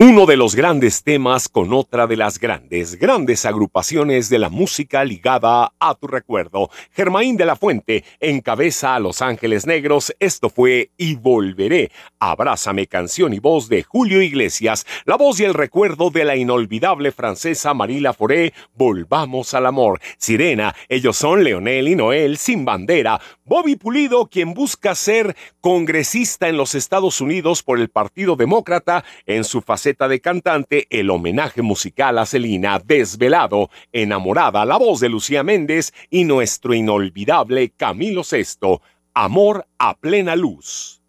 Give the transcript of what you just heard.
Uno de los grandes temas con otra de las grandes agrupaciones de la música ligada a tu recuerdo. Germain de la Fuente encabeza a Los Ángeles Negros. Esto fue Y Volveré. Abrázame, canción y voz de Julio Iglesias. La voz y el recuerdo de la inolvidable francesa Marie Laforêt. Volvamos al amor. Sirena, ellos son Leonel y Noel sin bandera. Bobby Pulido, quien busca ser congresista en los Estados Unidos por el Partido Demócrata, en su faceta de cantante, el homenaje musical a Selena, Desvelado, Enamorada, la voz de Lucía Méndez y nuestro inolvidable Camilo Sesto, Amor a plena luz.